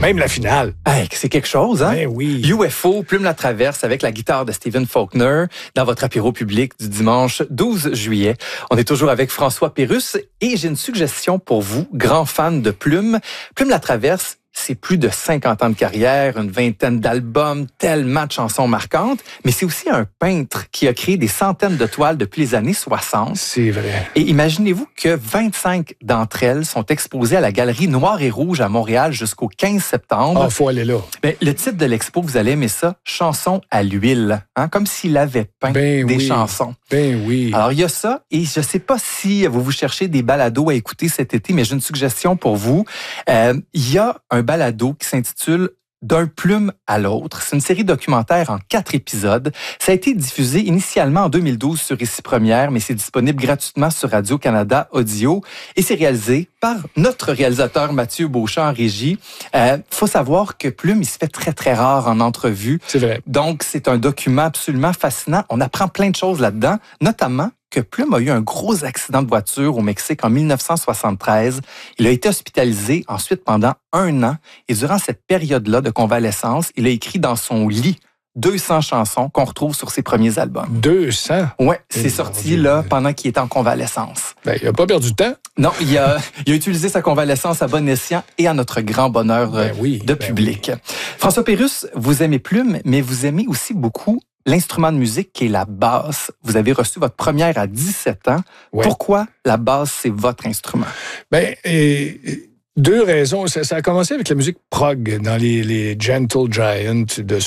Même la finale. Hey, c'est quelque chose, hein? Ben oui. UFO, Plume la traverse avec la guitare de Stephen Faulkner dans votre apéro public du dimanche 12 juillet. On est toujours avec François Pérusse et j'ai une suggestion pour vous, grand fan de Plume. Plume la traverse, c'est plus de 50 ans de carrière, une vingtaine d'albums, tellement de chansons marquantes, mais c'est aussi un peintre qui a créé des centaines de toiles depuis les années 60. C'est vrai. Et imaginez-vous que 25 d'entre elles sont exposées à la Galerie Noir et Rouge à Montréal jusqu'au 15 septembre. Ah, faut aller là. Ben, le titre de l'expo, vous allez aimer ça, Chansons à l'huile, hein, comme s'il avait peint des chansons. Ben oui. Alors, il y a ça, et je ne sais pas si vous cherchez des balados à écouter cet été, mais j'ai une suggestion pour vous. Il y a un balado qui s'intitule D'un plume à l'autre. C'est une série documentaire en 4 épisodes. Ça a été diffusé initialement en 2012 sur Ici Première, mais c'est disponible gratuitement sur Radio-Canada Audio et c'est réalisé par notre réalisateur Mathieu Beauchamp en régie. Faut savoir que Plume, il se fait très, très rare en entrevue. C'est vrai. Donc, c'est un document absolument fascinant. On apprend plein de choses là-dedans, notamment que Plume a eu un gros accident de voiture au Mexique en 1973. Il a été hospitalisé ensuite pendant 1 an. Et durant cette période-là de convalescence, il a écrit dans son lit 200 chansons qu'on retrouve sur ses premiers albums. 200? Ouais, c'est sorti là pendant qu'il était en convalescence. Ben, il n'a pas perdu de temps. Non, il a utilisé sa convalescence à bon escient et à notre grand bonheur de public. Oui. François Pérusse, vous aimez Plume, mais vous aimez aussi beaucoup l'instrument de musique qui est la basse. Vous avez reçu votre première à 17 ans. Ouais. Pourquoi la basse, c'est votre instrument? Ben, 2 raisons. Ça a commencé avec la musique prog dans les Gentle Giant de